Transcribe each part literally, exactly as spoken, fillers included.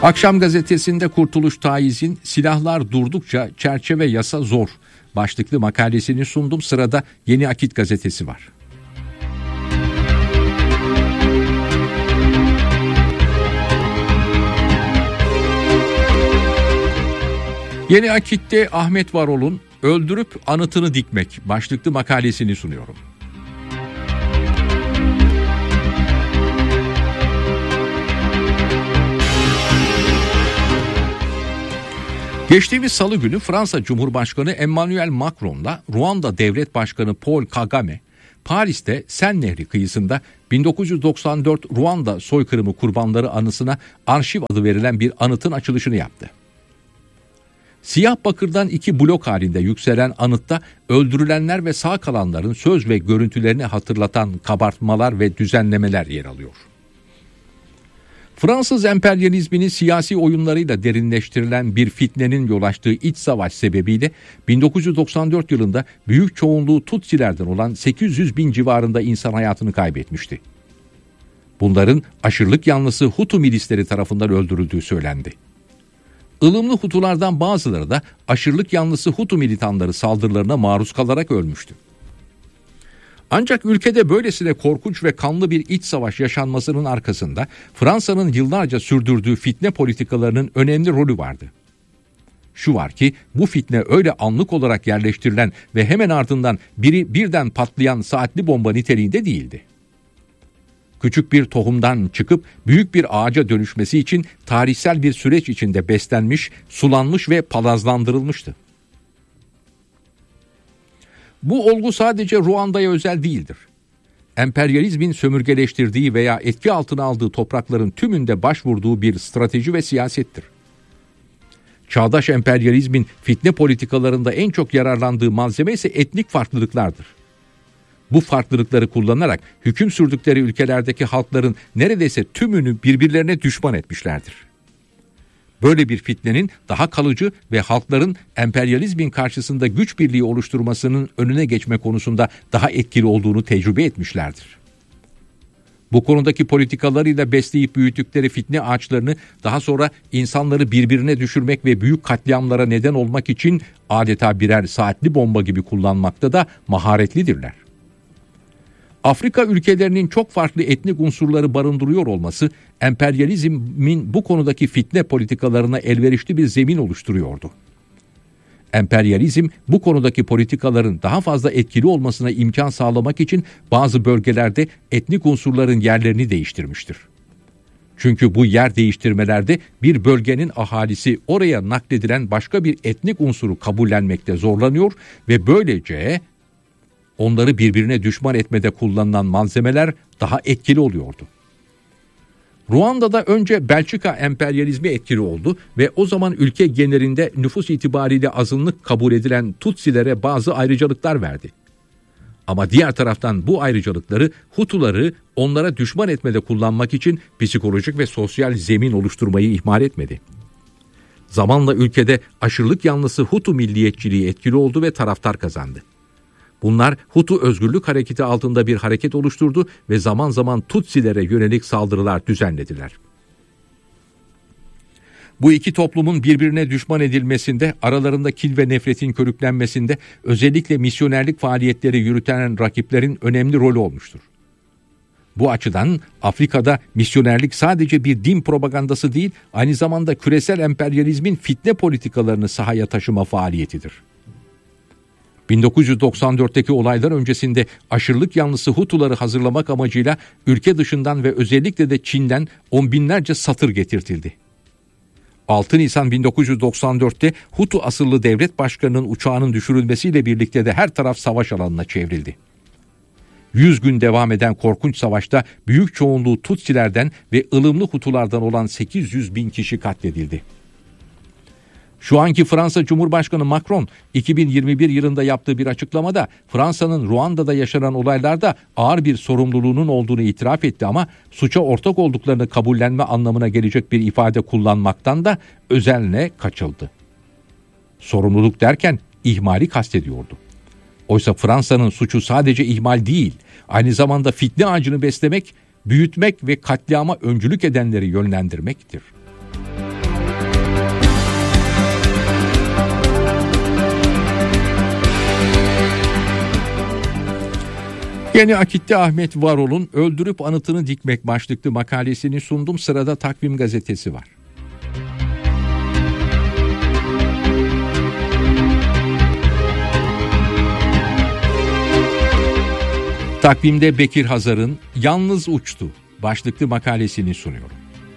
Akşam gazetesinde Kurtuluş Taiz'in "Silahlar durdukça çerçeve yasa zor" başlıklı makalesini sundum. Sırada Yeni Akit gazetesi var. Yeni Akit'te Ahmet Varol'un "Öldürüp anıtını dikmek" başlıklı makalesini sunuyorum. Geçtiğimiz salı günü Fransa Cumhurbaşkanı Emmanuel Macron'la Ruanda Devlet Başkanı Paul Kagame, Paris'te Sen Nehri kıyısında bin dokuz yüz doksan dört Ruanda soykırımı kurbanları anısına arşiv adı verilen bir anıtın açılışını yaptı. Siyah bakırdan iki blok halinde yükselen anıtta öldürülenler ve sağ kalanların söz ve görüntülerini hatırlatan kabartmalar ve düzenlemeler yer alıyor. Fransız emperyalizminin siyasi oyunlarıyla derinleştirilen bir fitnenin yol açtığı iç savaş sebebiyle bin dokuz yüz doksan dört yılında büyük çoğunluğu Tutsilerden olan sekiz yüz bin civarında insan hayatını kaybetmişti. Bunların aşırılık yanlısı Hutu milisleri tarafından öldürüldüğü söylendi. Ilımlı Hutulardan bazıları da aşırılık yanlısı Hutu militanları saldırılarına maruz kalarak ölmüştü. Ancak ülkede böylesine korkunç ve kanlı bir iç savaş yaşanmasının arkasında Fransa'nın yıllarca sürdürdüğü fitne politikalarının önemli rolü vardı. Şu var ki bu fitne öyle anlık olarak yerleştirilen ve hemen ardından biri birden patlayan saatli bomba niteliğinde değildi. Küçük bir tohumdan çıkıp büyük bir ağaca dönüşmesi için tarihsel bir süreç içinde beslenmiş, sulanmış ve palazlandırılmıştı. Bu olgu sadece Ruanda'ya özel değildir. Emperyalizmin sömürgeleştirdiği veya etki altına aldığı toprakların tümünde başvurduğu bir strateji ve siyasettir. Çağdaş emperyalizmin fitne politikalarında en çok yararlandığı malzeme ise etnik farklılıklardır. Bu farklılıkları kullanarak hüküm sürdükleri ülkelerdeki halkların neredeyse tümünü birbirlerine düşman etmişlerdir. Böyle bir fitnenin daha kalıcı ve halkların emperyalizmin karşısında güç birliği oluşturmasının önüne geçme konusunda daha etkili olduğunu tecrübe etmişlerdir. Bu konudaki politikalarıyla besleyip büyüttükleri fitne ağaçlarını daha sonra insanları birbirine düşürmek ve büyük katliamlara neden olmak için adeta birer saatli bomba gibi kullanmakta da maharetlidirler. Afrika ülkelerinin çok farklı etnik unsurları barındırıyor olması emperyalizmin bu konudaki fitne politikalarına elverişli bir zemin oluşturuyordu. Emperyalizm bu konudaki politikaların daha fazla etkili olmasına imkan sağlamak için bazı bölgelerde etnik unsurların yerlerini değiştirmiştir. Çünkü bu yer değiştirmelerde bir bölgenin ahalisi oraya nakledilen başka bir etnik unsuru kabullenmekte zorlanıyor ve böylece onları birbirine düşman etmede kullanılan malzemeler daha etkili oluyordu. Ruanda'da önce Belçika emperyalizmi etkili oldu ve o zaman ülke genelinde nüfus itibariyle azınlık kabul edilen Tutsilere bazı ayrıcalıklar verdi. Ama diğer taraftan bu ayrıcalıkları Hutuları onlara düşman etmede kullanmak için psikolojik ve sosyal zemin oluşturmayı ihmal etmedi. Zamanla ülkede aşırılık yanlısı Hutu milliyetçiliği etkili oldu ve taraftar kazandı. Bunlar Hutu özgürlük hareketi altında bir hareket oluşturdu ve zaman zaman Tutsilere yönelik saldırılar düzenlediler. Bu iki toplumun birbirine düşman edilmesinde, aralarında kin ve nefretin körüklenmesinde özellikle misyonerlik faaliyetleri yürüten rakiplerin önemli rolü olmuştur. Bu açıdan Afrika'da misyonerlik sadece bir din propagandası değil, aynı zamanda küresel emperyalizmin fitne politikalarını sahaya taşıma faaliyetidir. bin dokuz yüz doksan dörtteki olaylar öncesinde aşırılık yanlısı Hutuları hazırlamak amacıyla ülke dışından ve özellikle de Çin'den on binlerce satır getirtildi. altı Nisan bin dokuz yüz doksan dörtte Hutu asıllı devlet başkanının uçağının düşürülmesiyle birlikte de her taraf savaş alanına çevrildi. yüz gün devam eden korkunç savaşta büyük çoğunluğu Tutsilerden ve ılımlı Hutulardan olan sekiz yüz bin kişi katledildi. Şu anki Fransa Cumhurbaşkanı Macron iki bin yirmi bir yılında yaptığı bir açıklamada Fransa'nın Ruanda'da yaşanan olaylarda ağır bir sorumluluğunun olduğunu itiraf etti ama suça ortak olduklarını kabullenme anlamına gelecek bir ifade kullanmaktan da özenle kaçıldı. Sorumluluk derken ihmali kastediyordu. Oysa Fransa'nın suçu sadece ihmal değil, aynı zamanda fitne ağacını beslemek, büyütmek ve katliama öncülük edenleri yönlendirmektir. Yeni Akit'te Ahmet Varol'un Öldürüp Anıtını Dikmek başlıklı makalesini sundum. Sırada Takvim gazetesi var. Takvimde Bekir Hazar'ın Yalnız Uçtu başlıklı makalesini sunuyorum.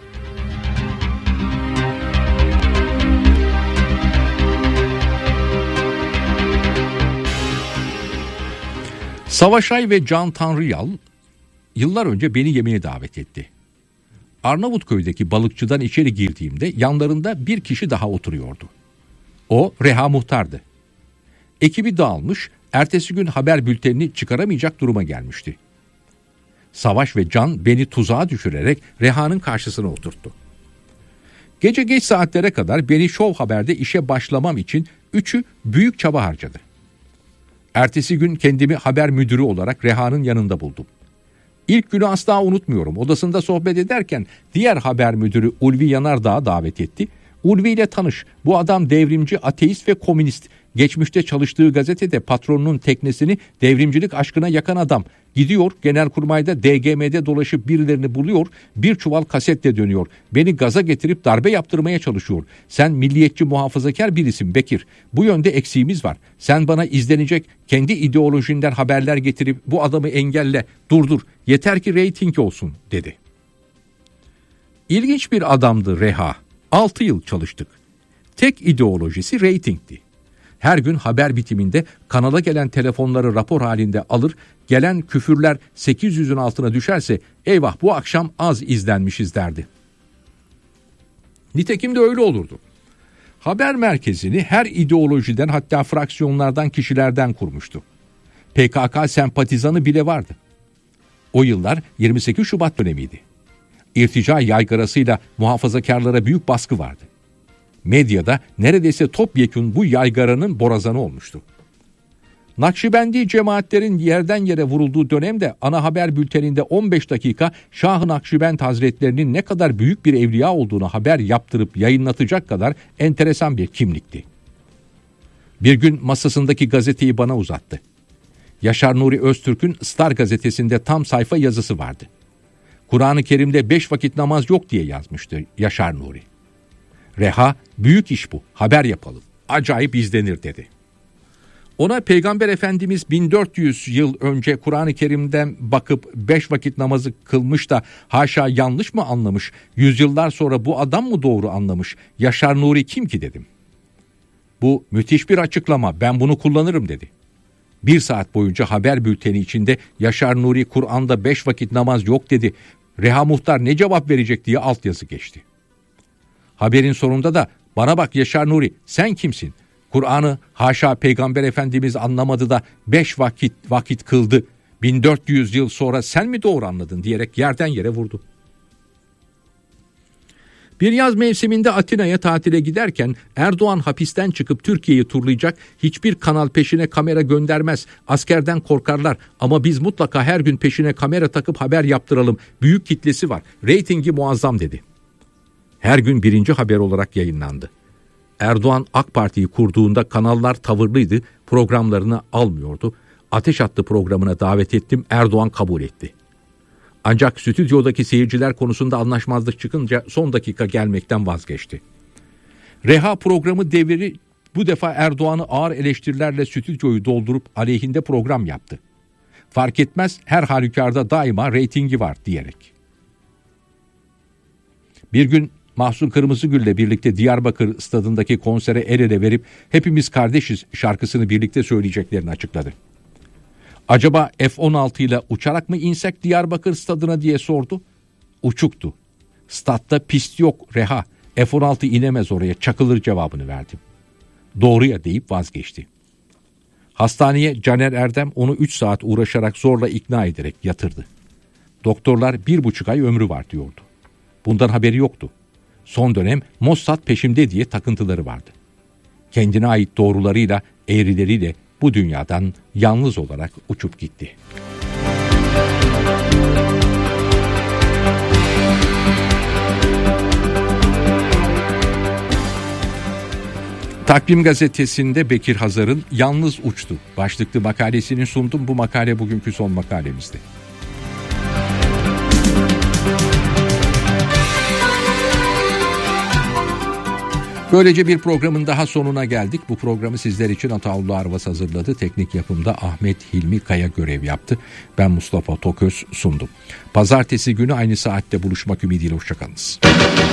Savaşay ve Can Tanrıyal yıllar önce beni yemeğe davet etti. Arnavutköy'deki balıkçıdan içeri girdiğimde yanlarında bir kişi daha oturuyordu. O Reha Muhtar'dı. Ekibi dağılmış, ertesi gün haber bültenini çıkaramayacak duruma gelmişti. Savaş ve Can beni tuzağa düşürerek Reha'nın karşısına oturttu. Gece geç saatlere kadar beni Şov Haber'de işe başlamam için üçü büyük çaba harcadı. Ertesi gün kendimi haber müdürü olarak Reha'nın yanında buldum. İlk günü asla unutmuyorum. Odasında sohbet ederken diğer haber müdürü Ulvi Yanardağ'ı davet etti. Ulvi ile tanış. Bu adam devrimci, ateist ve komünist. Geçmişte çalıştığı gazetede patronunun teknesini devrimcilik aşkına yakan adam. Gidiyor Genelkurmay'da D G M'de dolaşıp birilerini buluyor, bir çuval kasetle dönüyor. Beni gaza getirip darbe yaptırmaya çalışıyor. Sen milliyetçi muhafazakar birisin Bekir. Bu yönde eksiğimiz var. Sen bana izlenecek kendi ideolojinden haberler getirip bu adamı engelle, durdur. Yeter ki reyting olsun dedi. İlginç bir adamdı Reha. Altı yıl çalıştık. Tek ideolojisi reytingti. Her gün haber bitiminde kanala gelen telefonları rapor halinde alır, gelen küfürler sekiz yüzün altına düşerse eyvah bu akşam az izlenmişiz derdi. Nitekim de öyle olurdu. Haber merkezini her ideolojiden, hatta fraksiyonlardan, kişilerden kurmuştu. P K K sempatizanı bile vardı. O yıllar yirmi sekiz Şubat dönemiydi. İrtica yaygarasıyla muhafazakarlara büyük baskı vardı. Medyada neredeyse topyekun bu yaygaranın borazanı olmuştu. Nakşibendi cemaatlerin yerden yere vurulduğu dönemde ana haber bülteninde on beş dakika Şah-ı Nakşibend Hazretlerinin ne kadar büyük bir evliya olduğunu haber yaptırıp yayınlatacak kadar enteresan bir kimlikti. Bir gün masasındaki gazeteyi bana uzattı. Yaşar Nuri Öztürk'ün Star gazetesinde tam sayfa yazısı vardı. Kur'an-ı Kerim'de beş vakit namaz yok diye yazmıştı Yaşar Nuri. Reha, büyük iş bu, haber yapalım, acayip izlenir dedi. Ona Peygamber Efendimiz bin dört yüz yıl önce Kur'an-ı Kerim'den bakıp beş vakit namazı kılmış da haşa yanlış mı anlamış, yüzyıllar sonra bu adam mı doğru anlamış, Yaşar Nuri kim ki dedim. Bu müthiş bir açıklama, ben bunu kullanırım dedi. Bir saat boyunca haber bülteni içinde Yaşar Nuri Kur'an'da beş vakit namaz yok dedi. Reha Muhtar ne cevap verecek diye altyazı geçti. Haberin sonunda da bana bak Yaşar Nuri sen kimsin? Kur'an'ı haşa Peygamber Efendimiz anlamadı da beş vakit vakit kıldı. bin dört yüz yıl sonra sen mi doğru anladın diyerek yerden yere vurdu. Bir yaz mevsiminde Atina'ya tatile giderken Erdoğan hapisten çıkıp Türkiye'yi turlayacak, hiçbir kanal peşine kamera göndermez, askerden korkarlar ama biz mutlaka her gün peşine kamera takıp haber yaptıralım, büyük kitlesi var, reytingi muazzam dedi. Her gün birinci haber olarak yayınlandı. Erdoğan AK Parti'yi kurduğunda kanallar tavırlıydı, programlarını almıyordu. Ateş Hattı programına davet ettim, Erdoğan kabul etti. Ancak stüdyodaki seyirciler konusunda anlaşmazlık çıkınca son dakika gelmekten vazgeçti. Reha programı devri bu defa Erdoğan'ı ağır eleştirilerle stüdyoyu doldurup aleyhinde program yaptı. Fark etmez, her halükarda daima reytingi var diyerek. Bir gün Mahsun Kırmızıgül'le birlikte Diyarbakır stadındaki konsere el ele verip hepimiz kardeşiz şarkısını birlikte söyleyeceklerini açıkladı. Acaba F on altı ile uçarak mı insek Diyarbakır stadına diye sordu. Uçuktu. Statta pist yok Reha. F on altı inemez oraya, çakılır cevabını verdim. Doğruya deyip vazgeçti. Hastaneye Caner Erdem onu üç saat uğraşarak zorla ikna ederek yatırdı. Doktorlar bir buçuk ay ömrü var diyordu. Bundan haberi yoktu. Son dönem Mossad peşimde diye takıntıları vardı. Kendine ait doğrularıyla, eğrileriyle bu dünyadan yalnız olarak uçup gitti. Takvim gazetesinde Bekir Hazar'ın Yalnız Uçtu başlıklı makalesini sundum. Bu makale bugünkü son makalemizdi. Böylece bir programın daha sonuna geldik. Bu programı sizler için Ataullah Arvas hazırladı. Teknik yapımda Ahmet Hilmi Kaya görev yaptı. Ben Mustafa Toköz sundum. Pazartesi günü aynı saatte buluşmak ümidiyle hoşçakalınız.